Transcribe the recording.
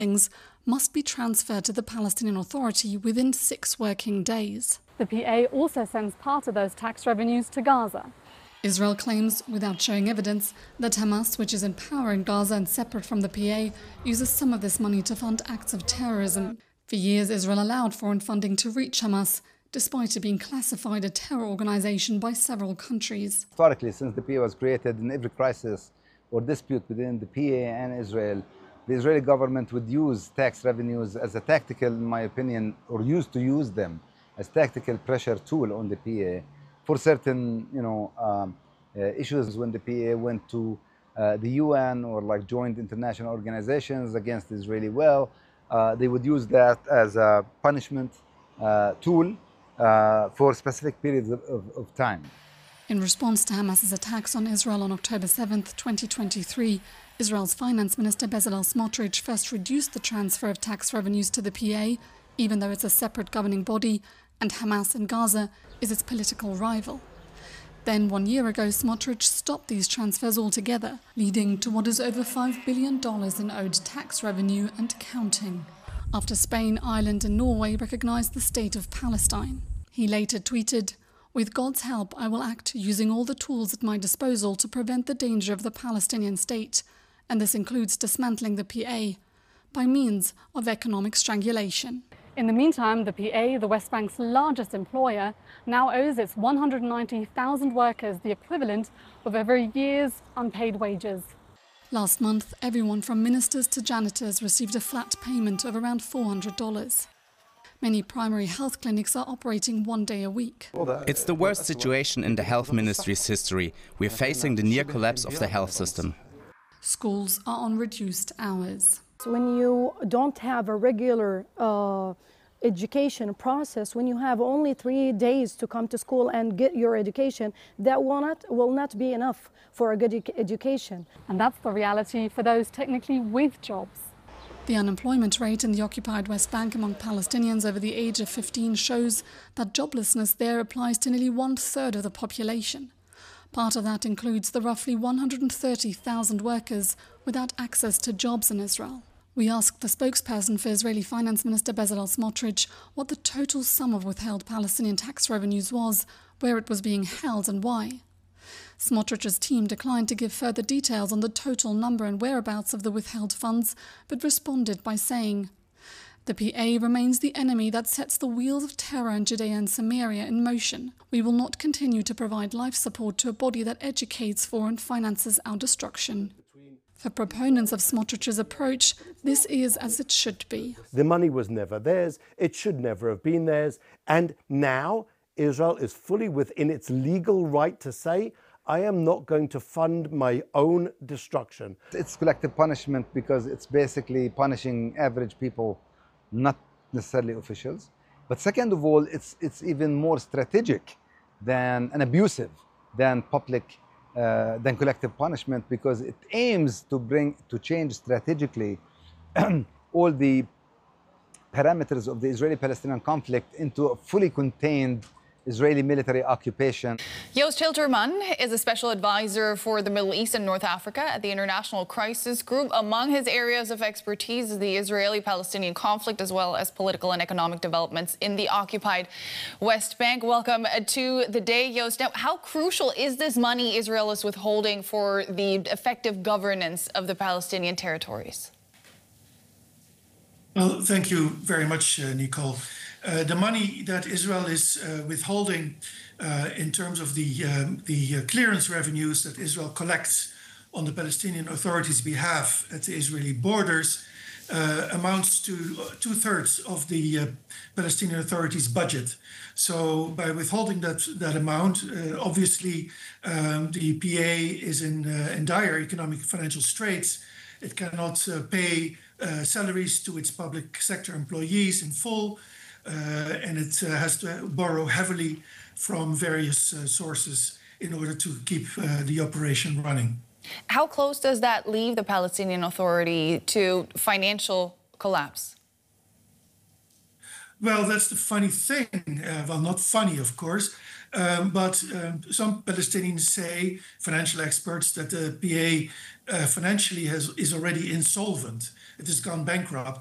must be transferred to the Palestinian Authority within 6 working days. The PA also sends part of those tax revenues to Gaza. Israel claims, without showing evidence, that Hamas, which is in power in Gaza and separate from the PA, uses some of this money to fund acts of terrorism. For years, Israel allowed foreign funding to reach Hamas, despite it being classified a terror organization by several countries. Historically, since the PA was created, in every crisis or dispute within the PA and Israel, the Israeli government would use tax revenues as a tactical, in my opinion, or used to use them as tactical pressure tool on the PA for certain, issues. When the PA went to the UN or joined international organizations against the Israeli will, they would use that as a punishment tool for specific periods of time. In response to Hamas's attacks on Israel on October 7, 2023, Israel's Finance Minister Bezalel Smotrich first reduced the transfer of tax revenues to the PA, even though it's a separate governing body, and Hamas in Gaza is its political rival. Then, 1 year ago, Smotrich stopped these transfers altogether, leading to what is over $5 billion in owed tax revenue and counting, after Spain, Ireland and Norway recognized the state of Palestine. He later tweeted, "With God's help, I will act using all the tools at my disposal to prevent the danger of the Palestinian state, and this includes dismantling the PA by means of economic strangulation." In the meantime, the PA, the West Bank's largest employer, now owes its 190,000 workers the equivalent of over a year's unpaid wages. Last month, everyone from ministers to janitors received a flat payment of around $400. Many primary health clinics are operating 1 day a week. It's the worst situation in the health ministry's history. We're facing the near collapse of the health system. Schools are on reduced hours. When you don't have a regular education process, when you have only 3 days to come to school and get your education, that will not be enough for a good education. And that's the reality for those technically with jobs. The unemployment rate in the occupied West Bank among Palestinians over the age of 15 shows that joblessness there applies to nearly 1/3 of the population. Part of that includes the roughly 130,000 workers without access to jobs in Israel. We asked the spokesperson for Israeli Finance Minister Bezalel Smotrich what the total sum of withheld Palestinian tax revenues was, where it was being held and why. Smotrich's team declined to give further details on the total number and whereabouts of the withheld funds, but responded by saying, "The PA remains the enemy that sets the wheels of terror in Judea and Samaria in motion. We will not continue to provide life support to a body that educates for and finances our destruction." For proponents of Smotrich's approach, this is as it should be. The money was never theirs, it should never have been theirs, and now Israel is fully within its legal right to say, I am not going to fund my own destruction. It's collective punishment because it's basically punishing average people, not necessarily officials. But second of all, it's even more strategic than and abusive than than collective punishment, because it aims to change strategically all the parameters of the Israeli-Palestinian conflict into a fully contained Israeli military occupation. Joost Hilterman is a special advisor for the Middle East and North Africa at the International Crisis Group. Among his areas of expertise is the Israeli-Palestinian conflict, as well as political and economic developments in the occupied West Bank. Welcome to the day, Joost. Now, how crucial is this money Israel is withholding for the effective governance of the Palestinian territories? Well, thank you very much, Nicole. The money that Israel is withholding in terms of the clearance revenues that Israel collects on the Palestinian Authority's behalf at the Israeli borders amounts to 2/3 of the Palestinian Authority's budget. So by withholding that amount, obviously the PA is in dire economic financial straits. It cannot pay salaries to its public sector employees in full. And it has to borrow heavily from various sources in order to keep the operation running. How close does that leave the Palestinian Authority to financial collapse? Well, that's the funny thing. Well, not funny, of course, but some Palestinians say, financial experts, that the PA financially is already insolvent. It has gone bankrupt.